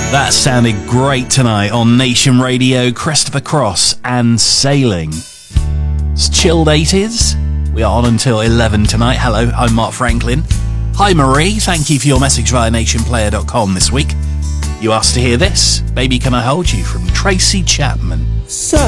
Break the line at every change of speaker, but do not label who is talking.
That sounded great tonight on Nation Radio. Christopher Cross and Sailing. It's chilled 80s. We are on until 11 tonight. Hello, I'm Mark Franklin. Hi Marie, thank you for your message via nationplayer.com this week. You asked to hear this, Baby Can I Hold You, from Tracy Chapman.
So